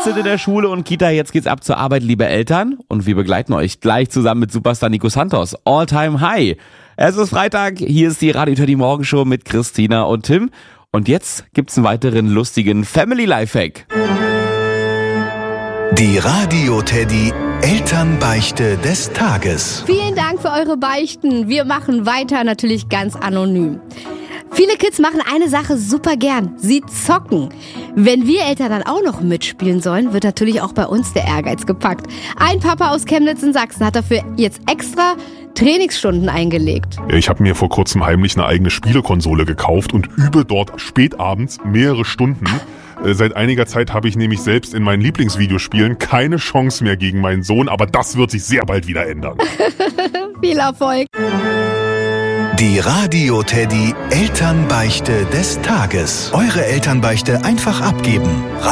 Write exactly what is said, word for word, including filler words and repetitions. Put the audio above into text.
sind in der Schule und Kita, jetzt geht's ab zur Arbeit, liebe Eltern. Und wir begleiten euch gleich zusammen mit Superstar Nico Santos. All Time High. Es ist Freitag, hier ist die Radio Teddy Morgenshow mit Christina und Tim. Und jetzt gibt's einen weiteren lustigen Family Lifehack. Die Radio Teddy Elternbeichte des Tages. Vielen Dank für eure Beichten. Wir machen weiter, natürlich ganz anonym. Viele Kids machen eine Sache super gern. Sie zocken. Wenn wir Eltern dann auch noch mitspielen sollen, wird natürlich auch bei uns der Ehrgeiz gepackt. Ein Papa aus Chemnitz in Sachsen hat dafür jetzt extra Trainingsstunden eingelegt. Ich habe mir vor kurzem heimlich eine eigene Spielekonsole gekauft und übe dort spätabends mehrere Stunden. Seit einiger Zeit habe ich nämlich selbst in meinen Lieblingsvideospielen keine Chance mehr gegen meinen Sohn, aber das wird sich sehr bald wieder ändern. Viel Erfolg! Die Radio Teddy Elternbeichte des Tages. Eure Elternbeichte einfach abgeben.